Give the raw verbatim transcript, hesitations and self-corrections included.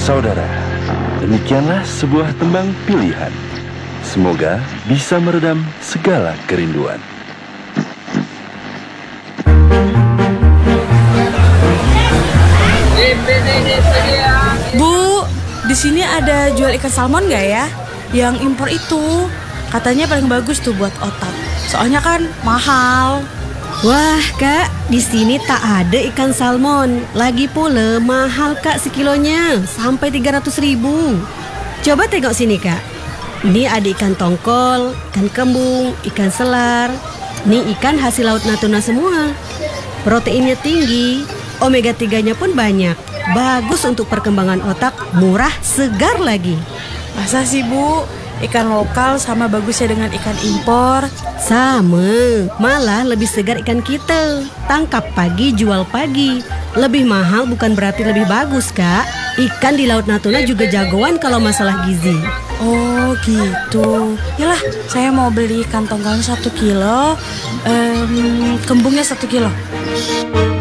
Saudara, demikianlah sebuah tembang pilihan. Semoga bisa meredam segala kerinduan. Bu, di sini ada jual ikan salmon nggak ya? Yang impor itu, katanya paling bagus tuh buat otak. Soalnya kan mahal. Wah kak, di sini tak ada ikan salmon. Lagi pula mahal kak sekilonya, sampai tiga ratus ribu. Coba tengok sini kak. Ini ada ikan tongkol, ikan kembung, ikan selar. Ini ikan hasil laut Natuna semua. Proteinnya tinggi, omega tiga-nya pun banyak. Bagus untuk perkembangan otak, murah, segar lagi. Masa sih Bu? Ikan lokal sama bagusnya dengan ikan impor? Sama, malah lebih segar ikan kita. Tangkap pagi, jual pagi. Lebih mahal bukan berarti lebih bagus kak. Ikan di Laut Natuna juga jagoan kalau masalah gizi. Oh gitu. Yalah, saya mau beli ikan tongkolnya satu kilo, em, kembungnya satu kilo.